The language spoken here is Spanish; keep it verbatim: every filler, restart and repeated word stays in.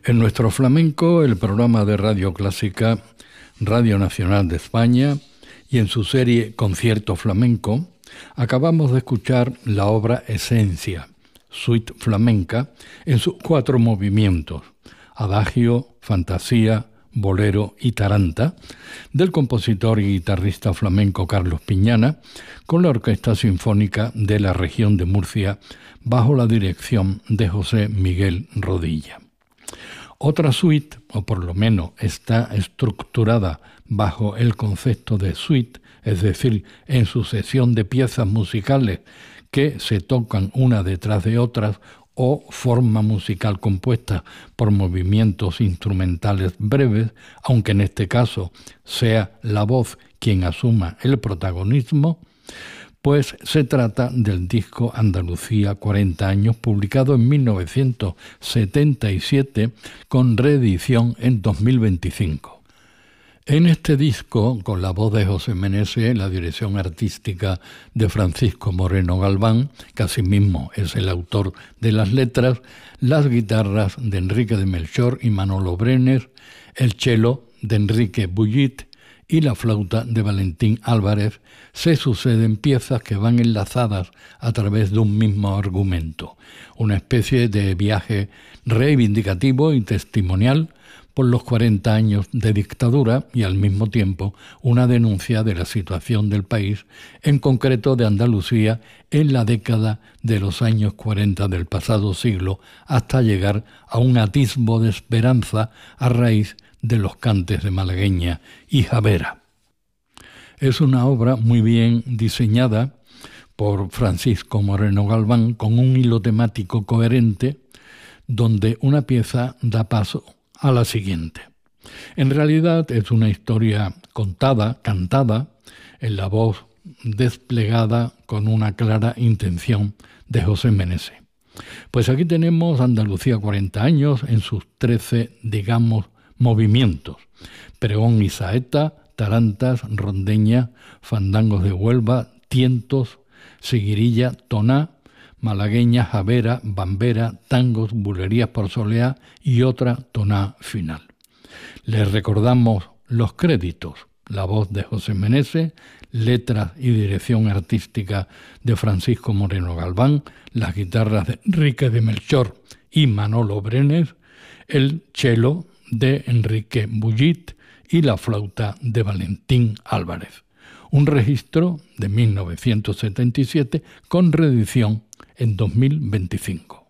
En Nuestro Flamenco, el programa de Radio Clásica, Radio Nacional de España, y en su serie Concierto Flamenco, acabamos de escuchar la obra Esencia, suite flamenca, en sus cuatro movimientos, adagio, fantasía, bolero y taranta, del compositor y guitarrista flamenco Carlos Piñana, con la Orquesta Sinfónica de la Región de Murcia, bajo la dirección de José Miguel Rodilla. Otra suite, o por lo menos está estructurada bajo el concepto de suite, es decir, en sucesión de piezas musicales que se tocan una detrás de otras, o forma musical compuesta por movimientos instrumentales breves, aunque en este caso sea la voz quien asuma el protagonismo, pues se trata del disco Andalucía cuarenta años, publicado en mil novecientos setenta y siete, con reedición en dos mil veinticinco. En este disco, con la voz de José Meneses, la dirección artística de Francisco Moreno Galván, que asimismo es el autor de las letras, las guitarras de Enrique de Melchor y Manolo Brenes, el cello de Enrique Bullit y la flauta de Valentín Álvarez, se suceden piezas que van enlazadas a través de un mismo argumento, una especie de viaje reivindicativo y testimonial por los cuarenta años de dictadura y al mismo tiempo una denuncia de la situación del país, en concreto de Andalucía, en la década de los años cuarenta del pasado siglo, hasta llegar a un atisbo de esperanza a raíz de los cantes de Malagueña y Javera. Es una obra muy bien diseñada por Francisco Moreno Galván, con un hilo temático coherente, donde una pieza da paso a la siguiente. En realidad es una historia contada, cantada, en la voz desplegada con una clara intención de José Meneses. Pues aquí tenemos Andalucía cuarenta años en sus trece, digamos, movimientos: pregón y saeta, tarantas, rondeña, fandangos de Huelva, tientos, seguirilla, toná, malagueña, javera, bambera, tangos, bulerías por soleá y otra toná final. Les recordamos los créditos: la voz de José Meneses, letras y dirección artística de Francisco Moreno Galván, las guitarras de Enrique de Melchor y Manolo Brenes, el cello de Enrique Bullit y la flauta de Valentín Álvarez. Un registro de mil novecientos setenta y siete con reedición en dos mil veinticinco.